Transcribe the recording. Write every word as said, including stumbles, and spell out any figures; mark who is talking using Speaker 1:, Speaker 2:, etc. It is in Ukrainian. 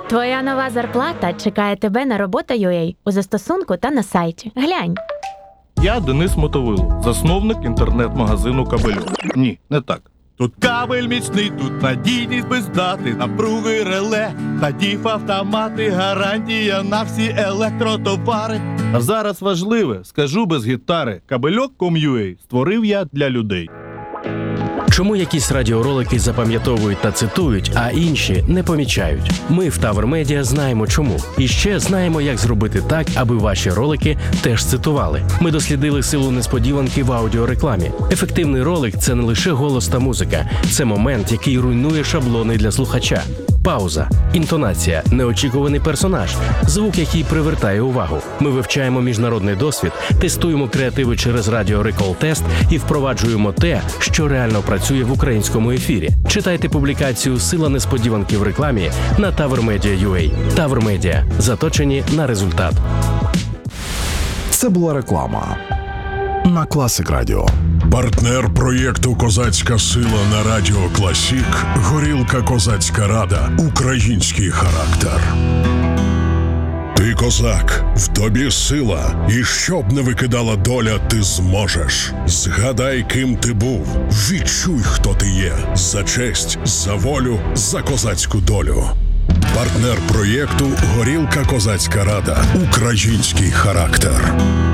Speaker 1: Твоя нова зарплата чекає тебе на робота.ua у застосунку та на сайті. Глянь.
Speaker 2: Я Денис Мотовило, засновник інтернет-магазину «Кабельок». Ні, не так. Тут кабель міцний, тут надійність без дати, напруги реле, та діф-автомати, гарантія на всі електротовари. А зараз важливе, скажу без гітари, кабельок крапка ком крапка ю а створив я для людей.
Speaker 3: Чому якісь радіоролики запам'ятовують та цитують, а інші не помічають? Ми в Тавр Медіа знаємо чому. І ще знаємо, як зробити так, аби ваші ролики теж цитували. Ми дослідили силу несподіванки в аудіорекламі. Ефективний ролик – це не лише голос та музика. Це момент, який руйнує шаблони для слухача. Пауза, інтонація, неочікуваний персонаж, звук, який привертає увагу. Ми вивчаємо міжнародний досвід, тестуємо креативи через радіорекол-тест і впроваджуємо те, що реально працює в українському ефірі. Читайте публікацію «Сила несподіванки в рекламі» на тавр медіа крапка ю а. Тавр Медіа. Заточені на результат.
Speaker 4: Це була реклама на Класик Радіо.
Speaker 5: Партнер проєкту «Козацька сила» на Радіо Класік – Горілка Козацька Рада. Український характер. Ти козак, в тобі сила, і щоб не викидала доля, ти зможеш. Згадай, ким ти був, відчуй, хто ти є. За честь, за волю, за козацьку долю. Партнер проєкту «Горілка Козацька Рада. Український характер».